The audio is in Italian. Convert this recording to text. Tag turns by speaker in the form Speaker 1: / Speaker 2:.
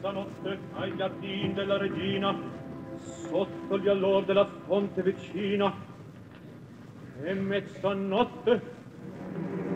Speaker 1: mezzanotte ai giardini della regina, sotto gli allor della fonte vicina. E mezzanotte